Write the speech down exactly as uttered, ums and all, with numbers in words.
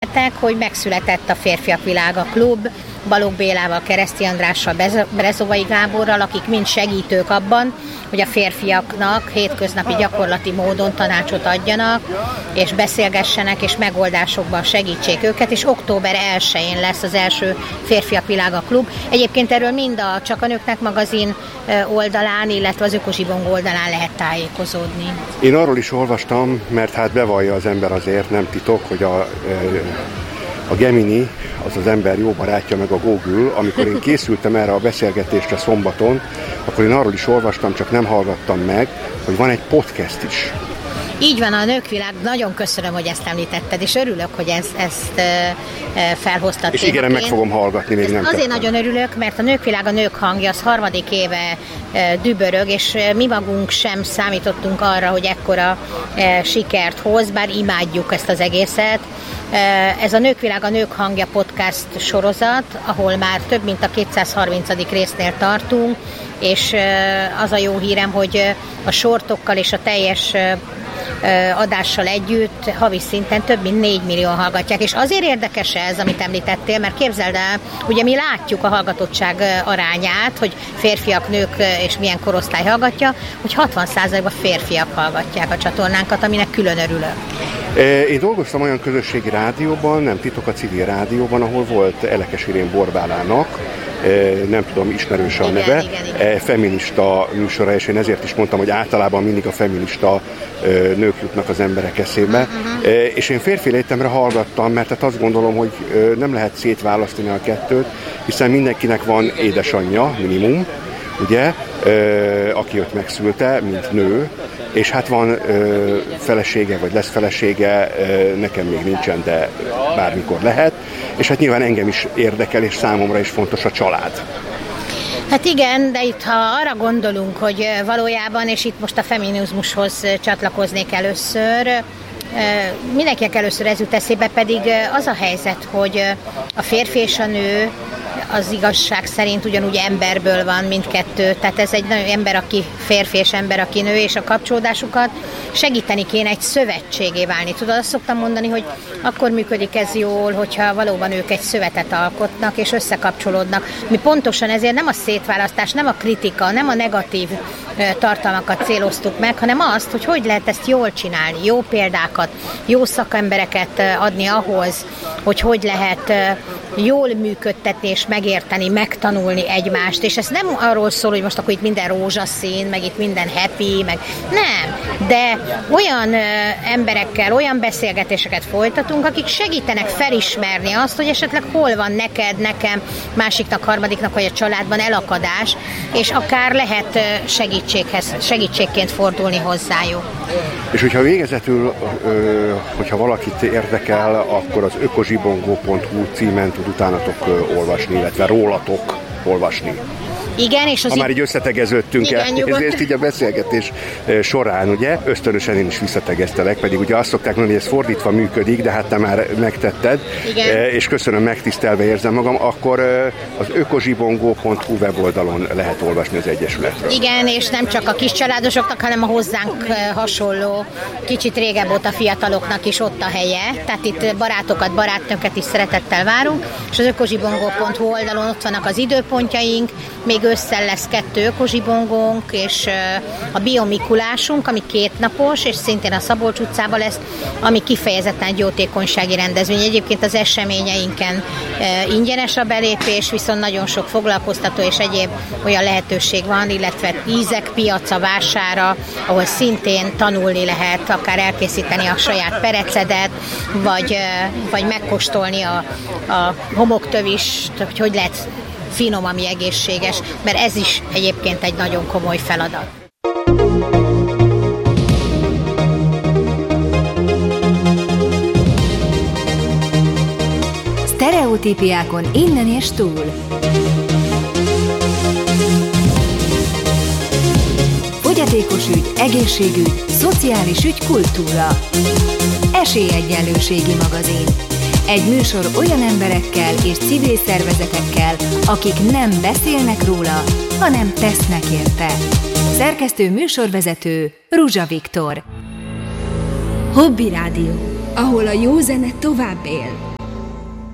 beszéltek, hogy megszületett a Férfiak Világa Klub, Balogh Bélával, Kereszti Andrással, Brezovai Gáborral, akik mind segítők abban, hogy a férfiaknak hétköznapi gyakorlati módon tanácsot adjanak, és beszélgessenek, és megoldásokban segítsék őket, és október elsején lesz az első Férfiak Világa Klub. Egyébként erről mind a Csak a Nőknek magazin oldalán, illetve az Ökozsibong oldalán lehet tájékozódni. Én arról is olvastam, mert hát bevallja az ember azért, nem titok, hogy a, a Gemini, az az ember jó barátja, meg a Google. Amikor én készültem erre a beszélgetésre szombaton, akkor én arról is olvastam, csak nem hallgattam meg, hogy van egy podcast is. Így van, a Nőkvilág, nagyon köszönöm, hogy ezt említetted, és örülök, hogy ezt, ezt e, e, felhoztad. És igen, meg fogom hallgatni, még nem Azért tettem. nagyon örülök, mert a Nőkvilág, a nők hangja, az harmadik éve e, dübörög, és mi magunk sem számítottunk arra, hogy ekkora e, sikert hoz, bár imádjuk ezt az egészet. Ez a Nőkvilág, a nők hangja podcast sorozat, ahol már több mint a kétszázharmincadik résznél tartunk, és az a jó hírem, hogy a sortokkal és a teljes adással együtt havi szinten több mint négy millió hallgatják. És azért érdekes ez, amit említettél, mert képzeld el, ugye mi látjuk a hallgatottság arányát, hogy férfiak, nők és milyen korosztály hallgatja, hogy hatvan százalékban férfiak hallgatják a csatornánkat, aminek külön örülök. Én dolgoztam olyan közösségi rádióban, nem titok, a civil rádióban, ahol volt Elekes Irén Borbálának, nem tudom, ismerős a neve, igen, igen, igen. feminista műsora, és én ezért is mondtam, hogy általában mindig a feminista nők jutnak az emberek eszébe. Uh-huh. És én férfi létemre hallgattam, mert hát azt gondolom, hogy nem lehet szétválasztani a kettőt, hiszen mindenkinek van édesanyja, minimum, ugye, aki őt megszülte, mint nő, és hát van ö, felesége, vagy lesz felesége, ö, nekem még nincsen, de bármikor lehet, és hát nyilván engem is érdekel, és számomra is fontos a család. Hát igen, de itt ha arra gondolunk, hogy valójában, és itt most a feminizmushoz csatlakoznék először, mindenkinek először ez jut eszébe, pedig az a helyzet, hogy a férfi és a nő az igazság szerint ugyanúgy emberből van mindkettő, tehát ez egy nagyon ember, aki férfi és ember, aki nő, és a kapcsolódásukat segíteni kéne egy szövetségé válni. Tudod, azt szoktam mondani, hogy akkor működik ez jól, hogyha valóban ők egy szövetet alkotnak, és összekapcsolódnak. Mi pontosan ezért nem a szétválasztás, nem a kritika, nem a negatív tartalmakat céloztuk meg, hanem azt, hogy hogy lehet ezt jól csinálni, jó példákat, jó szakembereket adni ahhoz, hogy hogy lehet jól működtetni és megérteni, megtanulni egymást, és ez nem arról szól, hogy most akkor itt minden rózsaszín, meg itt minden happy, meg nem, de olyan ö, emberekkel, olyan beszélgetéseket folytatunk, akik segítenek felismerni azt, hogy esetleg hol van neked, nekem, másiknak, harmadiknak, vagy a családban elakadás, és akár lehet segítséghez, segítségként fordulni hozzájuk. És hogyha végezetül, ö, hogyha valakit érdekel, akkor az ökozsibongó pont hu címen tud utánatok olvasni, illetve rólatok olvasni. Igen, és az ha már így összetegeződtünk el, ezért így a beszélgetés során, ugye, ösztönösen én is visszategeztelek, pedig ugye azt szokták mondani, hogy ez fordítva működik, de hát te már megtetted, igen. És köszönöm, megtisztelve érzem magam, akkor az ökozsibongó pont hu weboldalon lehet olvasni az Egyesületről. Igen, és nem csak a kis családosoknak, hanem a hozzánk hasonló, kicsit régebb óta fiataloknak is ott a helye, tehát itt barátokat, barátnőket is szeretettel várunk, és az ökozsibongó pont hu oldalon ott vannak az időpontjaink, még ősszel lesz kettő ökozsibongónk, és a Biomikulásunk, ami kétnapos, és szintén a Szabolcs utcában lesz, ami kifejezetten egy jótékonysági rendezvény. Egyébként az eseményeinken ingyenes a belépés, viszont nagyon sok foglalkoztató és egyéb olyan lehetőség van, illetve ízek piaca, vására, ahol szintén tanulni lehet, akár elkészíteni a saját perecedet, vagy, vagy megkóstolni a, a homoktövist, hogy hogy lehet finom, ami egészséges, mert ez is egyébként egy nagyon komoly feladat. Sztereotípiákon innen és túl. Fogyatékos ügy, egészségügy, szociális ügy, kultúra. Esélyegyenlőségi magazin. Egy műsor olyan emberekkel és civil szervezetekkel, akik nem beszélnek róla, hanem tesznek érte. Szerkesztő műsorvezető Ruzsa Viktor. Hobby Rádió, ahol a jó zene tovább él.